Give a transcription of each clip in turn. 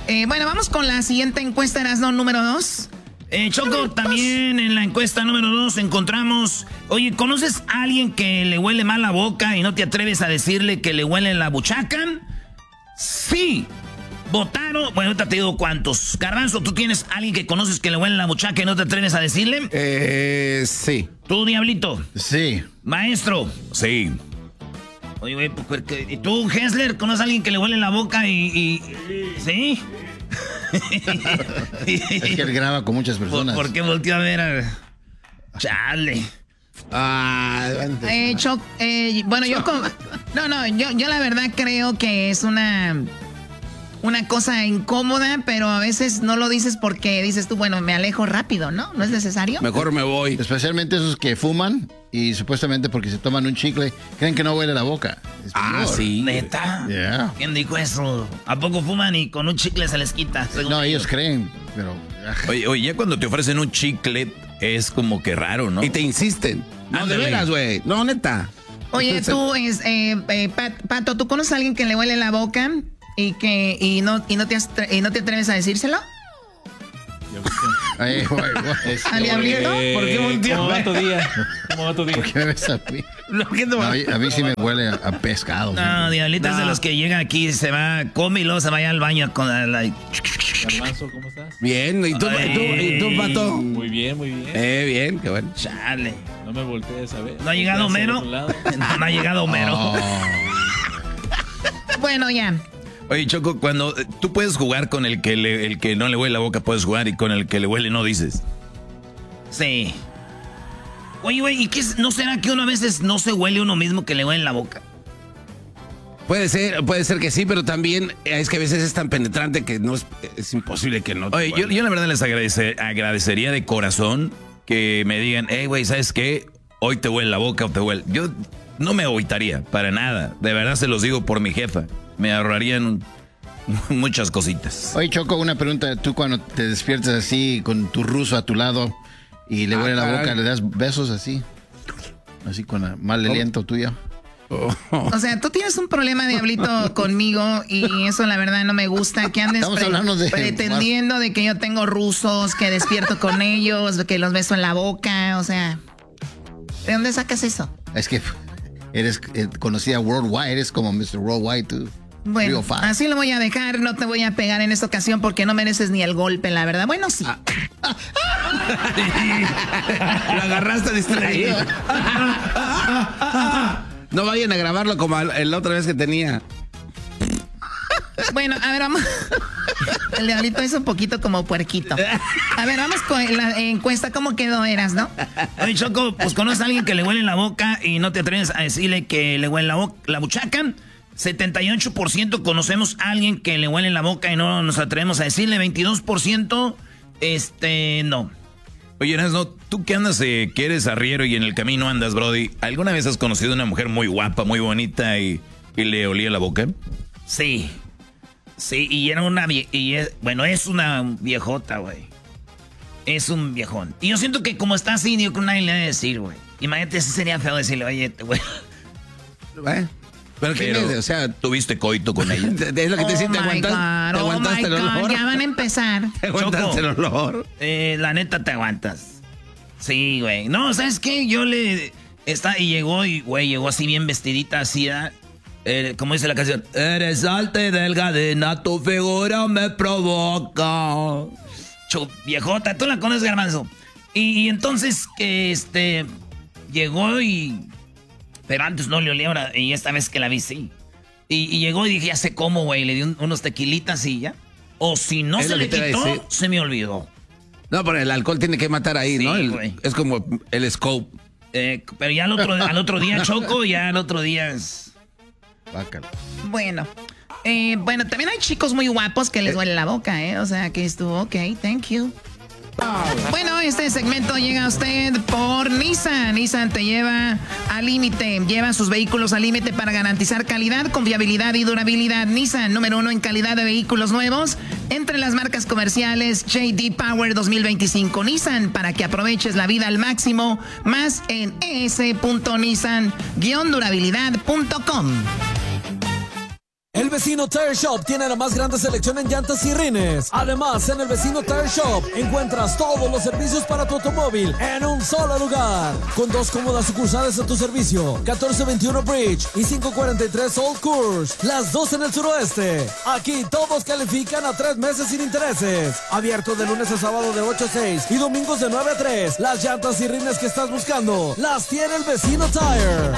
Bueno, vamos con la siguiente encuesta, Erasno, número 2. Choco, también en la encuesta número 2 encontramos... Oye, ¿conoces a alguien que le huele mal la boca y no te atreves a decirle que le huele la buchaca? Sí. Votaron... Bueno, ahorita te digo cuántos. Garbanzo, ¿tú tienes a alguien que conoces que le huele la buchaca y no te atreves a decirle? Sí. ¿Tú, Diablito? Sí. Maestro. Sí. Oye, güey, ¿y tú, Hessler, conoces a alguien que le huele la boca y... ¿Sí? Es que él graba con muchas personas. ¿Por qué volteó a ver a... Chale. Bueno, yo la verdad creo que es una cosa incómoda, pero a veces no lo dices porque dices tú, bueno, me alejo rápido, ¿no? ¿No es necesario? Mejor me voy. Especialmente esos que fuman y supuestamente porque se toman un chicle, creen que no huele la boca. Sí. ¿Neta? Yeah. ¿Quién dijo eso? ¿A poco fuman y con un chicle se les quita? No, ellos creen, pero... Oye, ya cuando te ofrecen un chicle es como que raro, ¿no? Y te insisten. No, de veras, güey. No, neta. Oye, tú, Pato, ¿tú conoces a alguien que le huele la boca y no te atreves a decírselo? ¿Al Diablito? ¿Por qué volteó? ¿Cómo va tu día? ¿Por qué me ves a mí? A mí sí me huele a pescado. No, Diablito es de los que llega aquí, se va, come y luego se va al baño con la... Garbanzo, ¿cómo estás? Bien, ¿y tú, Pato? Muy bien, muy bien. Bien, qué bueno. Chale. No me voltees a ver. ¿No ha llegado Homero? No ha llegado Homero. Bueno, ya. Oye, Choco, cuando tú puedes jugar con el que no le huele la boca, puedes jugar, y con el que le huele no dices. Sí. Oye, güey, ¿y qué no será que uno a veces no se huele uno mismo que le huele la boca? Puede ser que sí, pero también es que a veces es tan penetrante que no es imposible que no. Oye, yo la verdad les agradecería de corazón que me digan, hey, güey, ¿sabes qué? Hoy te huele la boca o te huele. Yo no me agüitaría para nada. De verdad se los digo por mi jefa. Me ahorrarían muchas cositas. Oye, Choco, una pregunta. Tú cuando te despiertas así con tu ruso a tu lado y le huele la boca, ¿le das besos así? Así con la mal aliento tuya. O sea, tú tienes un problema, Diablito, conmigo y eso la verdad no me gusta. Que andes pretendiendo de que yo tengo rusos, que despierto con ellos, que los beso en la boca, o sea... ¿De dónde sacas eso? Es que eres conocida worldwide, eres como Mr. Worldwide, tú. Bueno, así lo voy a dejar, no te voy a pegar en esta ocasión porque no mereces ni el golpe, la verdad. Bueno, sí. Lo agarraste distraído. No vayan a grabarlo como la otra vez que tenía. Bueno, a ver, vamos. El Diablito es un poquito como puerquito. A ver, vamos con la encuesta. ¿Cómo quedó, no? Oye, Choco, pues conoces a alguien que le huele la boca y no te atreves a decirle que le huele la buchaca. 78% conocemos a alguien que le huele la boca y no nos atrevemos a decirle. 22%, no. Oye, Erasno, tú que andas, que eres arriero y en el camino andas, brody, ¿alguna vez has conocido a una mujer muy guapa, muy bonita y le olía la boca? Sí. Sí, y era es una viejota, güey. Es un viejón. Y yo siento que como está así, yo con nadie le voy a decir, güey. Imagínate, si sería feo decirle, oye, güey. Pero, o sea, ¿tuviste coito con ella? Es lo que te sientes, te aguantaste el olor. Ya van a empezar. Te aguantaste el olor. La neta te aguantas. Sí, güey. No, ¿sabes qué? Llegó así bien vestidita, así, como dice la canción, eres alta y delgadina, tu figura me provoca. Viejota, tú la conoces, Garbanzo. Y entonces, llegó pero antes no le olía, ahora, y esta vez que la vi, sí. Y llegó y dije, ya sé cómo, güey, le di unos tequilitas y ya. O si no se le quitó, se me olvidó. No, pero el alcohol tiene que matar ahí, sí, ¿no? Es como el scope. Pero ya al otro día, Choco, ya al otro día es... Bácalo. Bueno, también hay chicos muy guapos que les duele la boca, o sea, que estuvo, ok, thank you. Bueno, este segmento llega a usted por Nissan. Nissan te lleva al límite, lleva sus vehículos al límite para garantizar calidad, confiabilidad y durabilidad. Nissan, número 1 en calidad de vehículos nuevos, entre las marcas comerciales J.D. Power 2025. Nissan, para que aproveches la vida al máximo, más en es.nissan-durabilidad.com. El Vecino Tire Shop tiene la más grande selección en llantas y rines. Además, en el Vecino Tire Shop encuentras todos los servicios para tu automóvil en un solo lugar. Con 2 cómodas sucursales a tu servicio: 1421 Bridge y 543 Old Course. Las 2 en el suroeste. Aquí todos califican a 3 meses sin intereses. Abierto de lunes a sábado de 8 a 6 y domingos de 9 a 3. Las llantas y rines que estás buscando las tiene el Vecino Tire.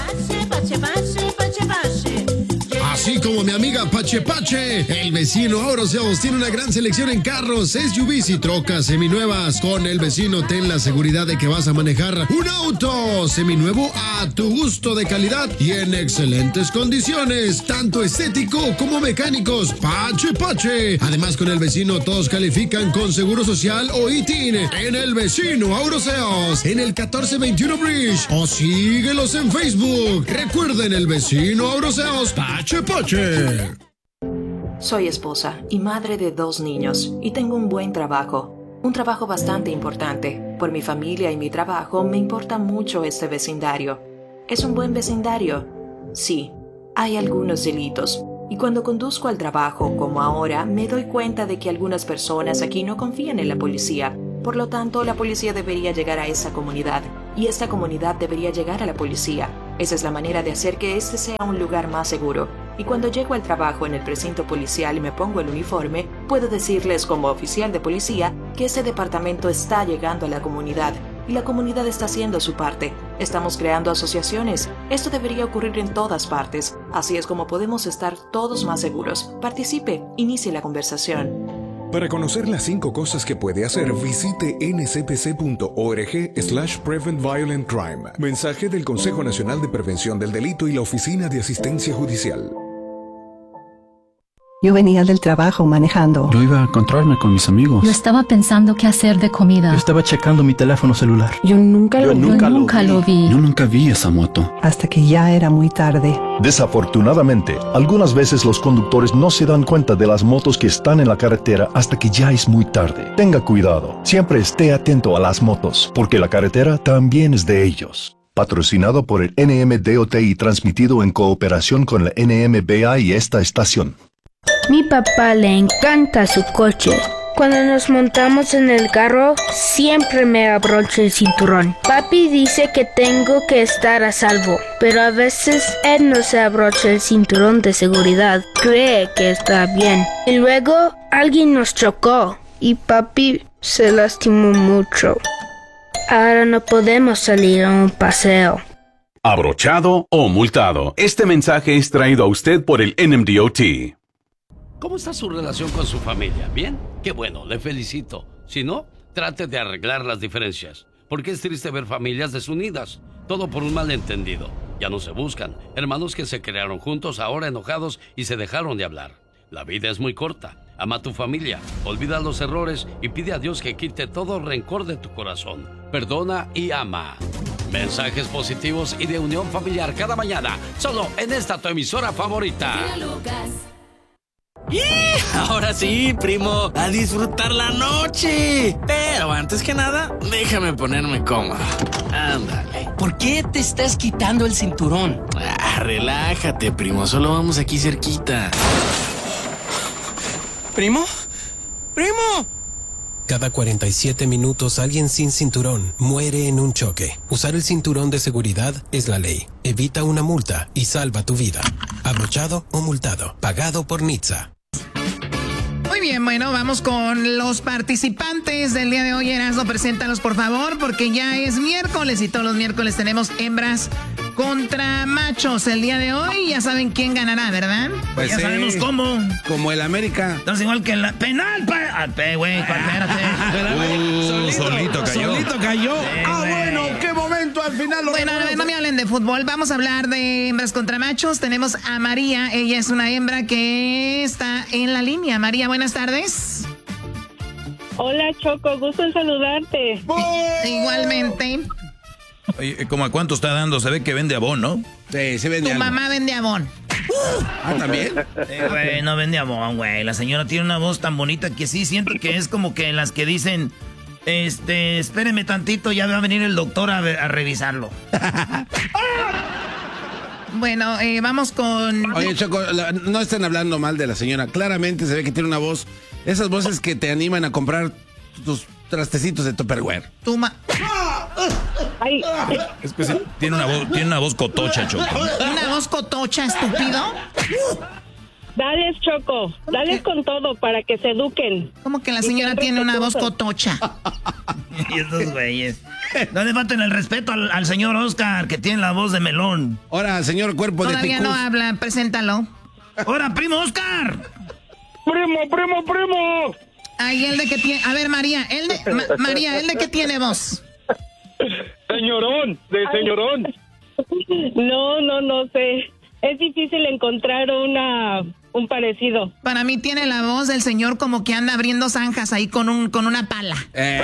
Así como mi amiga Pache Pache, el Vecino Auroseos tiene una gran selección en carros, SUVs y trocas seminuevas. Con el Vecino ten la seguridad de que vas a manejar un auto seminuevo a tu gusto, de calidad y en excelentes condiciones, tanto estético como mecánicos. Pache Pache. Además, con el Vecino todos califican con seguro social o ITIN. En el Vecino Auroseos, en el 1421 Bridge, o síguelos en Facebook. Recuerden, el Vecino Auroseos, Pache Pache. Soy esposa y madre de 2 niños y tengo un buen trabajo. Un trabajo bastante importante. Por mi familia y mi trabajo me importa mucho este vecindario. ¿Es un buen vecindario? Sí, hay algunos delitos. Y cuando conduzco al trabajo, como ahora, me doy cuenta de que algunas personas aquí no confían en la policía. Por lo tanto, la policía debería llegar a esa comunidad. Y esta comunidad debería llegar a la policía. Esa es la manera de hacer que este sea un lugar más seguro. Y cuando llego al trabajo en el precinto policial y me pongo el uniforme, puedo decirles como oficial de policía que este departamento está llegando a la comunidad. Y la comunidad está haciendo su parte. Estamos creando asociaciones. Esto debería ocurrir en todas partes. Así es como podemos estar todos más seguros. Participe, inicie la conversación. Para conocer las 5 cosas que puede hacer, visite ncpc.org/Prevent Violent Crime. Mensaje del Consejo Nacional de Prevención del Delito y la Oficina de Asistencia Judicial. Yo venía del trabajo manejando. Yo iba a encontrarme con mis amigos. Yo estaba pensando qué hacer de comida. Yo estaba checando mi teléfono celular. Yo nunca lo vi. Yo nunca vi esa moto. Hasta que ya era muy tarde. Desafortunadamente, algunas veces los conductores no se dan cuenta de las motos que están en la carretera hasta que ya es muy tarde. Tenga cuidado. Siempre esté atento a las motos, porque la carretera también es de ellos. Patrocinado por el NMDOT y transmitido en cooperación con la NMBA y esta estación. Mi papá le encanta su coche. Cuando nos montamos en el carro, siempre me abrocha el cinturón. Papi dice que tengo que estar a salvo, pero a veces él no se abrocha el cinturón de seguridad. Cree que está bien. Y luego alguien nos chocó y papi se lastimó mucho. Ahora no podemos salir a un paseo. Abrochado o multado. Este mensaje es traído a usted por el NMDOT. ¿Cómo está su relación con su familia? ¿Bien? Qué bueno, le felicito. Si no, trate de arreglar las diferencias. Porque es triste ver familias desunidas. Todo por un malentendido. Ya no se buscan. Hermanos que se crearon juntos, ahora enojados y se dejaron de hablar. La vida es muy corta. Ama a tu familia, olvida los errores y pide a Dios que quite todo rencor de tu corazón. Perdona y ama. Mensajes positivos y de unión familiar cada mañana, solo en esta tu emisora favorita. ¡Y! Ahora sí, primo, a disfrutar la noche. Pero antes que nada, déjame ponerme cómodo. Ándale. ¿Por qué te estás quitando el cinturón? Relájate, primo, solo vamos aquí cerquita. ¿Primo? ¡Primo! Cada 47 minutos alguien sin cinturón muere en un choque. Usar el cinturón de seguridad es la ley. Evita una multa y salva tu vida. Abrochado o multado. Pagado por NHTSA. Muy bien, bueno, vamos con los participantes del día de hoy. Erasmo, preséntalos por favor, porque ya es miércoles y todos los miércoles tenemos hembras contra machos. El día de hoy ya saben quién ganará, ¿verdad? Pues ya sabemos cómo. Como el América. Entonces igual que la penal, güey, espérate. Solito cayó. Solito cayó. Bueno, qué momento al final. Bueno, no me hablen de fútbol. Vamos a hablar de hembras contra machos. Tenemos a María. Ella es una hembra que está en la línea. María, buenas tardes. Hola, Choco. Gusto en saludarte. Igualmente. Oye, ¿cómo a cuánto está dando? Se ve que vende Avon, ¿no? Sí, se vende Tu algo. mamá vende Avon. ¿También? Güey, no vende Avon, güey. La señora tiene una voz tan bonita que sí siento que es como que las que dicen, espéreme tantito, ya va a venir el doctor a revisarlo. Bueno, vamos con... Oye, Choco, no estén hablando mal de la señora. Claramente se ve que tiene una voz, esas voces que te animan a comprar tus trastecitos de Tupperware. Es que sí, tiene una voz cotocha, Choco. ¿Una voz cotocha, estúpido? Dales, Choco, dales con todo para que se eduquen. ¿Cómo que la señora tiene una voz cotocha? Y estos güeyes. No le falten el respeto al señor Oscar, que tiene la voz de melón. Ahora, señor cuerpo de Todavía no habla, preséntalo. ¡Ahora, primo Oscar! ¡Primo! Ay, ¿el de qué tiene? A ver, María, María, ¿el de qué tiene voz? Señorón. No sé. Es difícil encontrar un parecido. Para mí tiene la voz del señor como que anda abriendo zanjas ahí con una pala.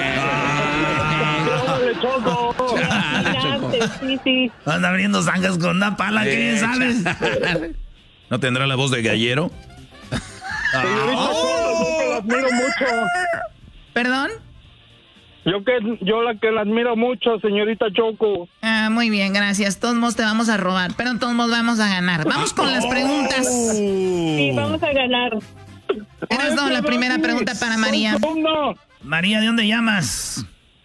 Sí. Anda abriendo zanjas con una pala, ¿qué bien sabes? ¿No tendrá la voz de gallero? Señorita, la admiro mucho. ¿Perdón? Yo la que la admiro mucho, señorita Choco. Ah, muy bien, gracias. Todos modos te vamos a robar, pero todos modos vamos a ganar. Vamos con las preguntas. Sí, vamos a ganar. Erasno, la primera pregunta para María. María, ¿de dónde llamas?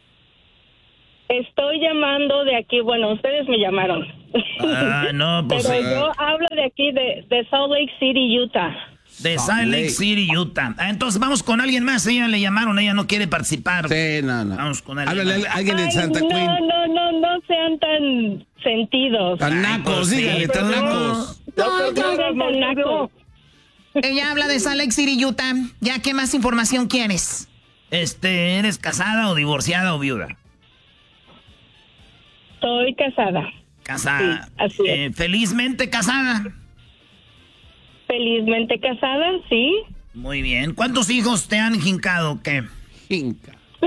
Estoy llamando de aquí, bueno, ustedes me llamaron. No, pues... Pero yo hablo de aquí, de Salt Lake City, Utah. De Salt Lake City, Utah. Entonces vamos con alguien más. Ella le llamaron, ella no quiere participar. Sí, no. Vamos con alguien. Háblale a alguien de Santa Queen. No sean tan sentidos. Tan nacos, dígale, tan nacos. No. Ella habla de Salt Lake City, Utah. ¿Ya qué más información quieres? ¿Eres casada o divorciada o viuda? Estoy casada. Casada. Sí, así es. ¿Felizmente casada? Felizmente casada, sí. Muy bien. ¿Cuántos hijos te han jincado? ¿Qué? Jinca.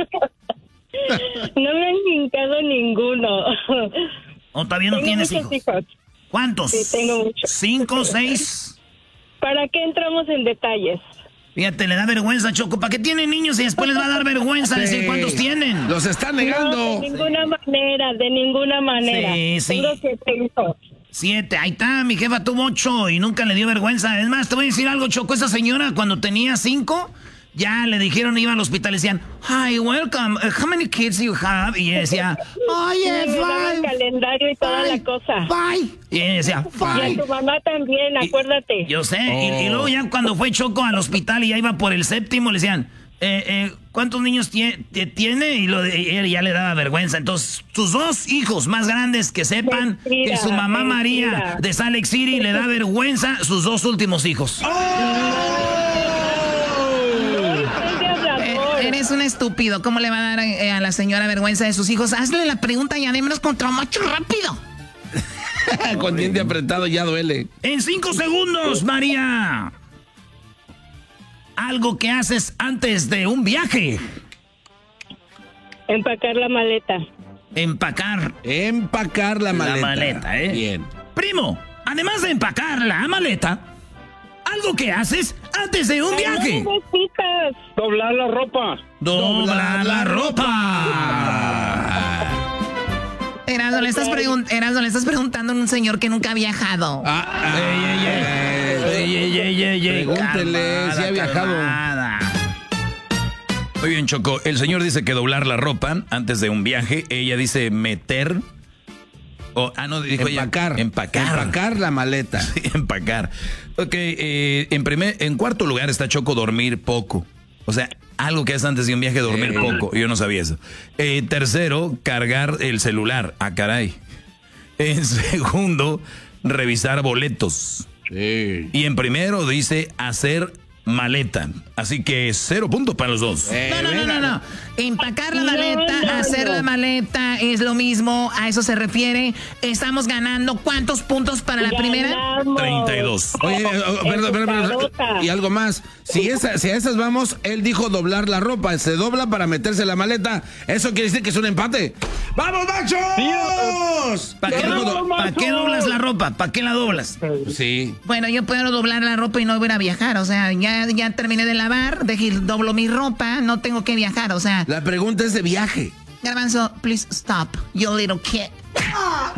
No me han jincado ninguno. ¿O todavía no tienes hijos? ¿Cuántos? Sí, tengo muchos. 5, 6. ¿Para qué entramos en detalles? Fíjate, le da vergüenza, Choco. ¿Para qué tienen niños y después les va a dar vergüenza decir cuántos tienen? Los están negando. No, de ninguna manera. Sí. Tengo 7 hijos. 7, ahí está, mi jefa tuvo 8 y nunca le dio vergüenza. Es más, te voy a decir algo, Choco, esa señora cuando tenía 5, ya le dijeron, iba al hospital y decían, hi, welcome, how many kids you have? Y ella decía, oye, el calendario y toda la cosa. Bye. Y ella decía, bye. Y a tu mamá también, acuérdate. Yo sé, y luego ya cuando fue Choco al hospital y ya iba por el 7º, le decían, ¿cuántos niños tiene? Y él ya le daba vergüenza. Entonces, sus 2 hijos más grandes que sepan que su mamá María de Salt Lake City le da vergüenza sus 2 últimos hijos. Eres un estúpido. ¿Cómo le va a dar a la señora vergüenza de sus hijos? Hazle la pregunta y démenos contra macho rápido. Con diente apretado ya duele. En 5 segundos, María. Algo que haces antes de un viaje. Empacar la maleta. Empacar la maleta. La maleta, Bien. Primo, además de empacar la maleta, algo que haces antes de un viaje. Doblar la ropa. Doblar la ropa. Erasno, le estás preguntando a un señor que nunca ha viajado. Pregúntele si ha viajado. Muy bien, Choco. El señor dice que doblar la ropa antes de un viaje. Ella dice meter. No, dijo empacar. Empacar la maleta. Sí, empacar. Ok, en cuarto lugar está Choco, dormir poco. O sea, algo que haces antes de un viaje, dormir poco. Yo no sabía eso. Tercero, cargar el celular. Ah, caray. En segundo, revisar boletos. Sí. Y en primero dice hacer maleta. Así que 0 puntos para los 2. No. Empacar la maleta, hacer la maleta es lo mismo. A eso se refiere. Estamos ganando. ¿Cuántos puntos para la primera? 32. Oye, perdón. Y algo más. Si a esas vamos, él dijo doblar la ropa. Se dobla para meterse la maleta. Eso quiere decir que es un empate. ¡Vamos, machos! ¿Para qué doblas la ropa? ¿Para qué la doblas? Sí. Bueno, yo puedo doblar la ropa y no voy a viajar. O sea, ya terminé de lavar, doblo mi ropa, no tengo que viajar, o sea. La pregunta es de viaje. Garbanzo, please stop, you little kid.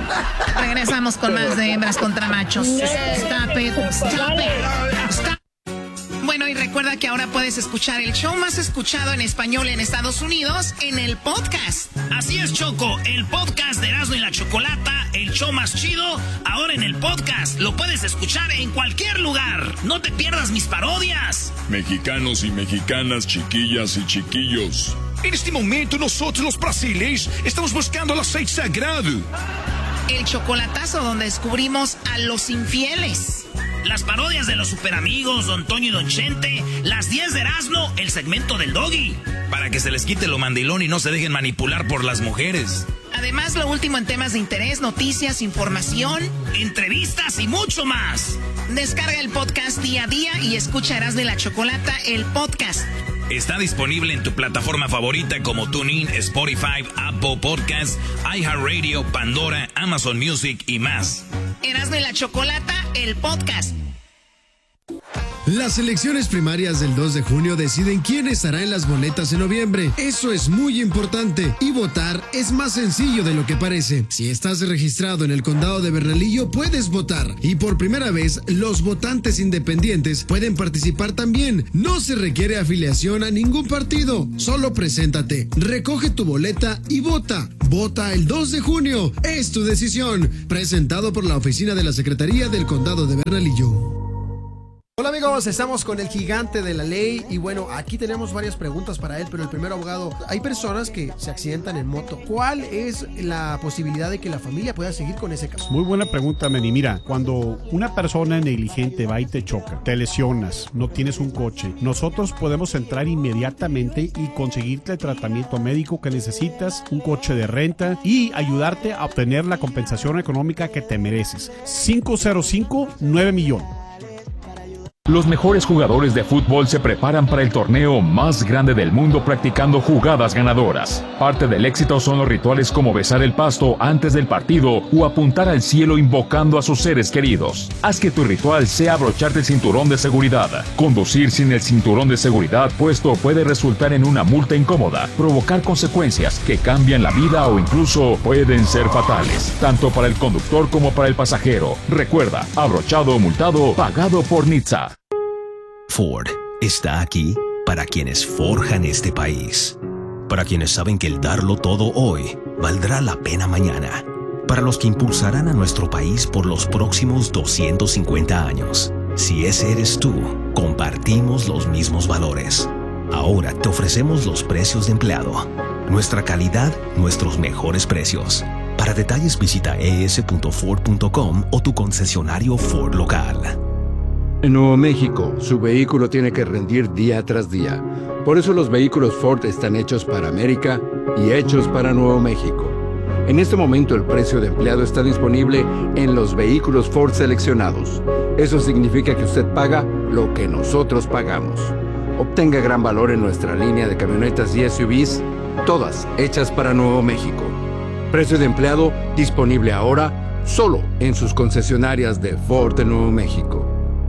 Regresamos con más de hembras contra machos. Stop it. Stop it. Stop. Bueno, y recuerda que ahora puedes escuchar el show más escuchado en español en Estados Unidos en el podcast. Así es, Choco, el podcast de Erasmo y la Chocolata, el show más chido, ahora en el podcast. Lo puedes escuchar en cualquier lugar. No te pierdas mis parodias. Mexicanos y mexicanas, chiquillas y chiquillos. En este momento nosotros los brasileños estamos buscando el aceite sagrado. El chocolatazo donde descubrimos a los infieles. Las parodias de los superamigos, Don Toño y Don Chente, las 10 de Erasmo, el segmento del Doggy. Para que se les quite lo mandilón y no se dejen manipular por las mujeres. Además, lo último en temas de interés, noticias, información, entrevistas y mucho más. Descarga el podcast día a día y escucha Erasmo y la Chocolata, el podcast. Está disponible en tu plataforma favorita como TuneIn, Spotify, Apple Podcasts, iHeartRadio, Pandora, Amazon Music y más. Erasmo y la Chocolata, el podcast. Las elecciones primarias del 2 de junio deciden quién estará en las boletas en noviembre. Eso es muy importante y votar es más sencillo de lo que parece. Si estás registrado en el condado de Bernalillo, puedes votar. Y por primera vez, los votantes independientes pueden participar también. No se requiere afiliación a ningún partido. Solo preséntate, recoge tu boleta y vota. Vota el 2 de junio. Es tu decisión. Presentado por la oficina de la Secretaría del Condado de Bernalillo. Hola amigos, estamos con el gigante de la ley y bueno, aquí tenemos varias preguntas para él, pero el primero, abogado, hay personas que se accidentan en moto. ¿Cuál es la posibilidad de que la familia pueda seguir con ese caso? Muy buena pregunta, Manny. Mira, cuando una persona negligente va y te choca, te lesionas, no tienes un coche, nosotros podemos entrar inmediatamente y conseguirte el tratamiento médico que necesitas, un coche de renta y ayudarte a obtener la compensación económica que te mereces. 505-9 millones. Los mejores jugadores de fútbol se preparan para el torneo más grande del mundo practicando jugadas ganadoras. Parte del éxito son los rituales como besar el pasto antes del partido o apuntar al cielo invocando a sus seres queridos. Haz que tu ritual sea abrocharte el cinturón de seguridad. Conducir sin el cinturón de seguridad puesto puede resultar en una multa incómoda, provocar consecuencias que cambian la vida o incluso pueden ser fatales, tanto para el conductor como para el pasajero. Recuerda, abrochado o multado, pagado por NHTSA. Ford está aquí para quienes forjan este país, para quienes saben que el darlo todo hoy valdrá la pena mañana, para los que impulsarán a nuestro país por los próximos 250 años. Si ese eres tú, compartimos los mismos valores. Ahora te ofrecemos los precios de empleado, nuestra calidad, nuestros mejores precios. Para detalles visita es.ford.com o tu concesionario Ford local. En Nuevo México, su vehículo tiene que rendir día tras día. Por eso los vehículos Ford están hechos para América y hechos para Nuevo México. En este momento el precio de empleado está disponible en los vehículos Ford seleccionados. Eso significa que usted paga lo que nosotros pagamos. Obtenga gran valor en nuestra línea de camionetas y SUVs, todas hechas para Nuevo México. Precio de empleado disponible ahora solo en sus concesionarias de Ford de Nuevo México.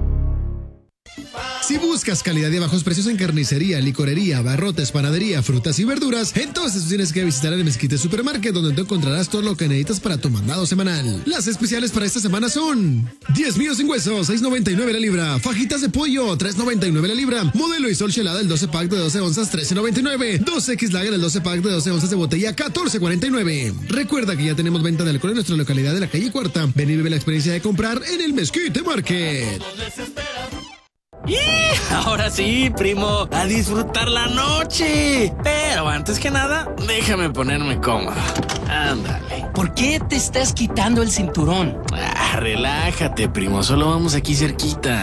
Si buscas calidad y bajos precios en carnicería, licorería, abarrotes, panadería, frutas y verduras, entonces tienes que visitar el Mezquite Supermarket, donde tú encontrarás todo lo que necesitas para tu mandado semanal. Las especiales para esta semana son 10 míos sin hueso, $6.99 la libra, fajitas de pollo, $3.99 la libra, modelo y sol chelada, el 12 pack de 12 onzas, $13.99, 2X Lager, el 12 pack de 12 onzas de botella, $14.49. Recuerda que ya tenemos venta de alcohol en nuestra localidad de la calle Cuarta. Ven y vive la experiencia de comprar en el Mezquite Market. ¡Y! Ahora sí, primo, a disfrutar la noche. Pero antes que nada, déjame ponerme cómodo. Ándale. ¿Por qué te estás quitando el cinturón? Relájate, primo, solo vamos aquí cerquita.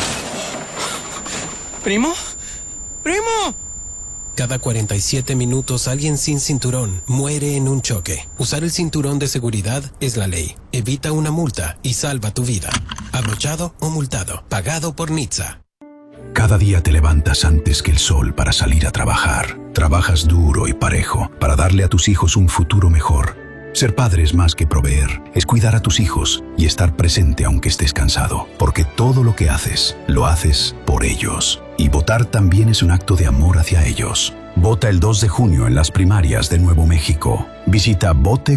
¿Primo? ¡Primo! Cada 47 minutos alguien sin cinturón muere en un choque. Usar el cinturón de seguridad es la ley. Evita una multa y salva tu vida. Abrochado o multado. Pagado por NHTSA. Cada día te levantas antes que el sol para salir a trabajar. Trabajas duro y parejo para darle a tus hijos un futuro mejor. Ser padre es más que proveer, es cuidar a tus hijos y estar presente aunque estés cansado. Porque todo lo que haces, lo haces por ellos. Y votar también es un acto de amor hacia ellos. Vota el 2 de junio en las primarias de Nuevo México. Visita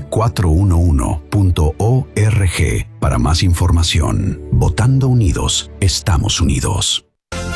vote411.org para más información. Votando unidos, estamos unidos.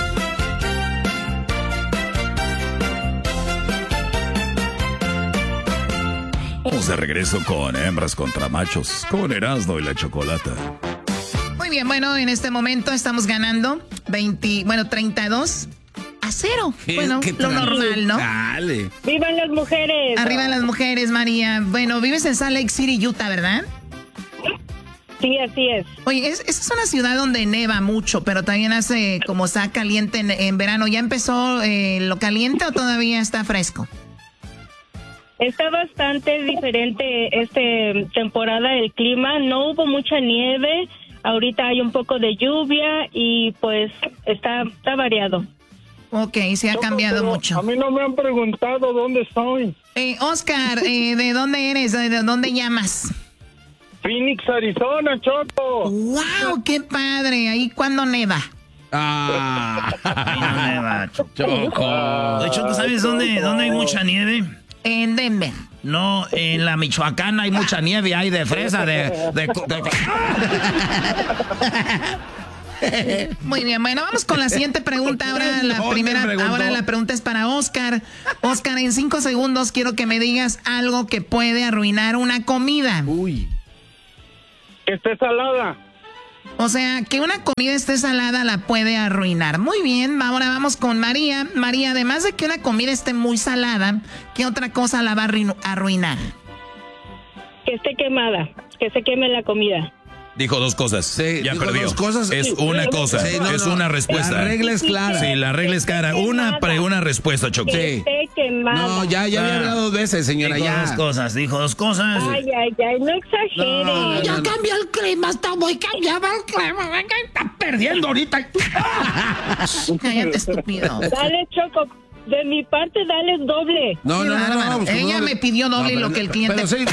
Vamos de regreso con hembras contra machos, con Erasmo y la Chocolata. Muy bien, bueno, en este momento estamos ganando 32-0. Bueno, lo normal, ¿no? Dale. ¡Vivan las mujeres! Arriba las mujeres, María. Bueno, vives en Salt Lake City, Utah, ¿verdad? Sí, así es. Oye, esa es una ciudad donde neva mucho, pero también hace como está caliente en verano. ¿Ya empezó lo caliente o todavía está fresco? Está bastante diferente esta temporada el clima. No hubo mucha nieve. Ahorita hay un poco de lluvia y pues está variado. Ok, se ha cambiado mucho. A mí no me han preguntado dónde estoy. Oscar, ¿de dónde eres? ¿De dónde llamas? Phoenix, Arizona, Choco. ¡Wow! ¡Qué padre! ¿Ahí cuándo neva? No neva, Choco. Oye, Choco, ¿sabes dónde hay mucha nieve? En Denver. No, en la Michoacana hay mucha nieve, hay de fresa, Muy bien, bueno, vamos con la siguiente pregunta. Ahora la pregunta es para Oscar. Oscar, en 5 segundos quiero que me digas algo que puede arruinar una comida. Uy. Que esté salada. O sea, que una comida esté salada la puede arruinar. Muy bien, ahora vamos con María. María, además de que una comida esté muy salada, ¿qué otra cosa la va a arruinar? Que esté quemada, que se queme la comida. Dijo 2 cosas. Sí, ya dijo perdió. 2 cosas. Es una cosa. Sí, es una respuesta. La regla es clara. Sí, la regla es clara. Una respuesta, Choco. Que esté quemada. No, ya había hablado 2 veces, señora. Dijo 2 cosas, dijo 2 cosas. Ay, no exagere. No. Ya cambió el clima, está muy cambiado el clima. Venga, está perdiendo ahorita. Cállate, estúpido. Dale, Choco. De mi parte, dale doble. No. Pues, ella me pidió doble lo que el cliente... Pero sí.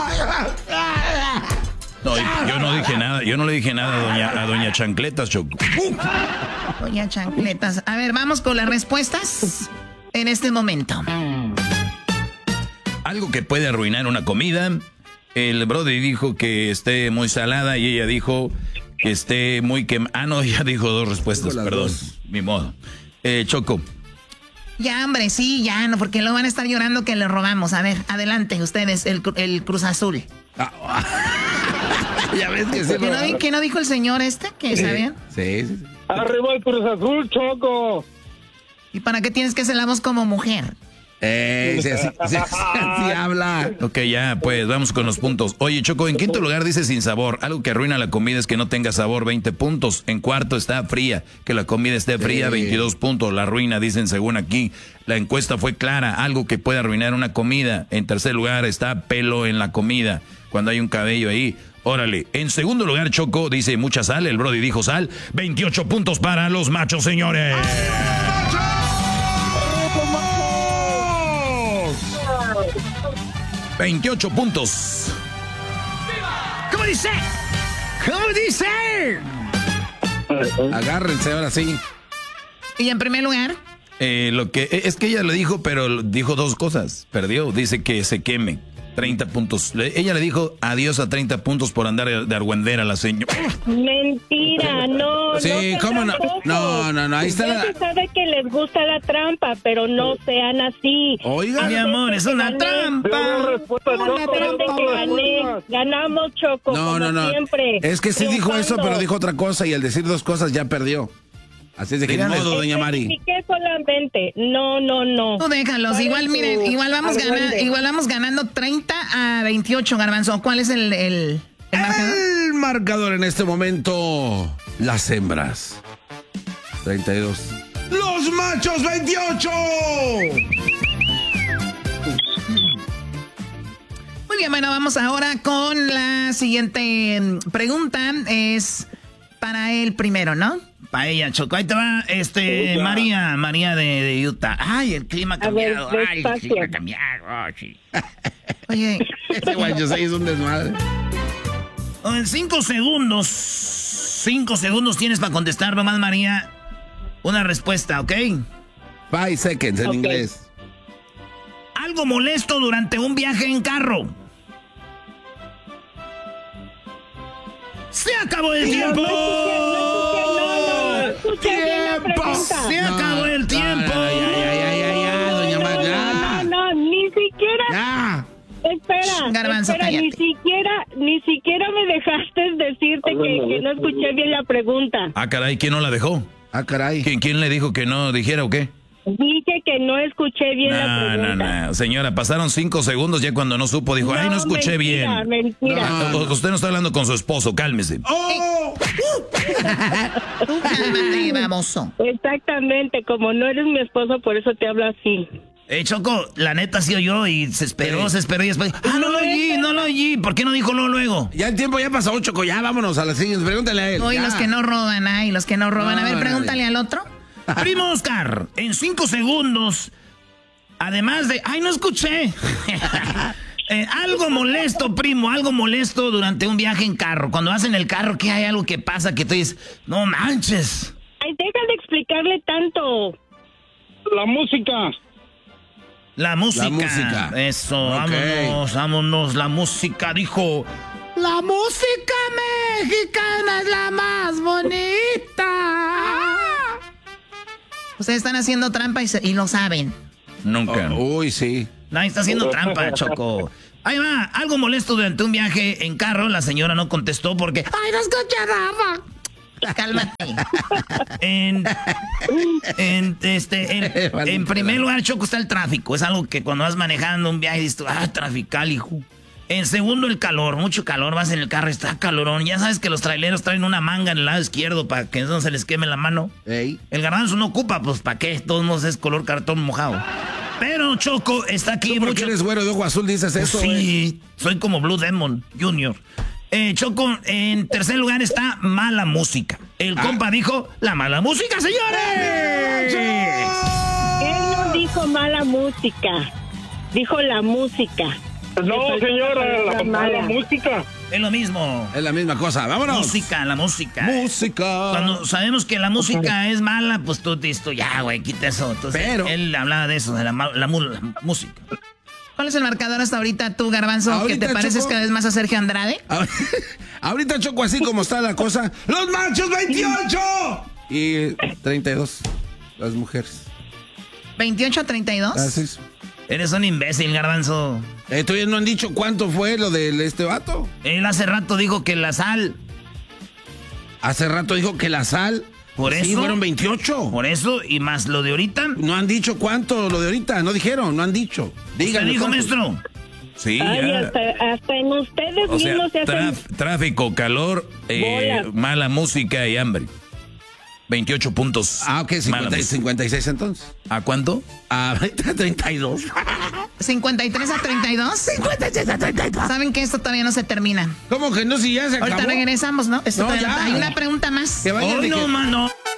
No, yo no dije nada. Yo no le dije nada a doña Chancletas, Choco. Doña Chancletas. A ver, vamos con las respuestas en este momento. Algo que puede arruinar una comida. El Brody dijo que esté muy salada y ella dijo que esté muy quemada. Ah, no, ya dijo 2 respuestas, perdón. Mi modo. Choco. Ya, hombre, sí, ya, no, porque luego van a estar llorando que le robamos. A ver, adelante, ustedes, el Cruz Azul. Ya ves que sí. ¿Qué no dijo el señor que sabían? Sí. Arriba el Cruz Azul, Choco. ¿Y para qué tienes que hacer la voz como mujer? Sí habla. Ok, ya, pues vamos con los puntos. Oye, Choco, en quinto lugar dice sin sabor. Algo que arruina la comida es que no tenga sabor, 20 puntos. En cuarto está fría, que la comida esté fría, 22 puntos. La arruina, dicen según aquí. La encuesta fue clara, algo que puede arruinar una comida. En tercer lugar está pelo en la comida, cuando hay un cabello ahí. Órale. En segundo lugar, Choco dice mucha sal. El Brody dijo sal. 28 puntos para los machos, señores. 28 puntos. ¿Cómo dice? ¿Cómo dice? Agárrense ahora sí. ¿Y en primer lugar? Lo que es que ella le dijo, pero dijo 2 cosas. Perdió. Dice que se queme. 30 puntos. Ella le dijo adiós a 30 puntos por andar de argüendera a la señora. Mentira, no. Sí, ¿cómo no? No, ahí está. Ya se sabe que les gusta la trampa, pero no sean así. Oiga, mi amor, es una trampa. Ganamos, Choco. No. Siempre. Es que sí dijo eso, pero dijo otra cosa y al decir 2 cosas ya perdió. Así es de que no, doña Mari. Expliqué solamente. No. Tú déjalos. Igual, miren, igual vamos ganando 30-28, Garbanzo. ¿Cuál es el marcador? El marcador en este momento, las hembras. 32. ¡Los machos, 28! Muy bien, bueno, vamos ahora con la siguiente pregunta. Es para él primero, ¿no? Para ella, Choco. Ahí te va, María de Utah. Ay, el clima ha cambiado. Ay, el clima ha cambiado. Oh, sí. Oye, este guacho se hizo un desmadre. En 5 segundos. 5 segundos tienes para contestar nomás, María. Una respuesta, ¿ok? 5 seconds en inglés. algo molesto durante un viaje en carro. ¡Se acabó el tiempo! ¡Tiempo! ¡Se acabó el tiempo! Ya, doña Magda. No, ni siquiera... Ya. Espera, Garbanzo, cállate. ni siquiera me dejaste decirte que no escuché bien la pregunta. Ah, caray, ¿quién no la dejó? Ah, caray. ¿Quién le dijo que no dijera o qué? Dije que no escuché bien la pregunta. No. Señora, pasaron 5 segundos ya cuando no supo, dijo, ay, no escuché bien. Mentira. Usted no está hablando con su esposo, cálmese. ¡Oh! Tú cálmate, baboso. Exactamente, como no eres mi esposo, por eso te hablo así. Choco, la neta sí oyó y se esperó y después... Ah, no lo oí. ¿Por qué no dijo luego? Ya el tiempo ya pasó, Choco. Ya vámonos a la siguiente. Pregúntale a él. Hoy los que no roban, los que no roban. A ver, pregúntale al otro. Primo Oscar, en 5 segundos, además de... ¡Ay, no escuché! Algo molesto, primo, algo molesto durante un viaje en carro. Cuando vas en el carro, ¿qué hay algo que pasa que tú dices, no manches? Ay, deja de explicarle tanto. La música. La música. Eso, Okay. vámonos. La música, dijo. La música mexicana es la más bonita. Ustedes están haciendo trampa y lo saben. Nunca. Uy, sí. Nadie está haciendo trampa, Choco. Ahí va, algo molesto durante un viaje en carro. La señora no contestó porque... ¡Ay, no escuché nada! Cálmate. En primer lugar, Choco, está el tráfico. Es algo que cuando vas manejando un viaje dices, trafical, hijo. En segundo, el calor. Mucho calor. Vas en el carro y está calorón. Ya sabes que los traileros traen una manga en el lado izquierdo para que no se les queme la mano. Ey. El garbanzo no ocupa, pues ¿para qué? Todos modos es color cartón mojado. Pero Choco está aquí ¿Tú por mucho... qué eres güero de ojo azul dices Pues eso? sí, soy como Blue Demon Jr. Choco, en tercer lugar está mala música. El compa dijo, la mala música, señores. Él no dijo mala música, dijo la música. No, señora, la mala música. Es lo mismo. Es la misma cosa. ¡Vámonos! La música. Música. Cuando sabemos que la música es mala, pues tú dices, ya, güey, quita eso. Entonces, pero él hablaba de eso, de la música. ¿Cuál es el marcador hasta ahorita tú, Garbanzo, Ahorita, que te pareces Choco, cada vez más a Sergio Andrade? Ahorita, Choco, así como está la cosa. ¡Los machos 28! Y 32, las mujeres. ¿28-32? Así es. Eres un imbécil, Garbanzo. Todavía no han dicho cuánto fue lo de este vato. Él hace rato dijo que la sal. Hace rato dijo que la sal. Por Sí, eso. fueron 28. Por eso, y más lo de ahorita. No han dicho cuánto lo de ahorita. No dijeron, no han dicho. ¿Usted Díganme dijo, cuánto. maestro? Sí, Ay, ya. hasta en ustedes O sea, mismos se hacen... tráfico, calor, Bolas. mala música y hambre. 28 puntos. Ah, ok, 56 entonces. ¿A cuánto? A 32. ¿53-32? 56-32. Saben que esto todavía no se termina. ¿Cómo que no? Si ya se acabó. Ahorita regresamos, ¿no? No, Ya. ya. Hay una pregunta más. Que vayan Hoy de no, que- mano.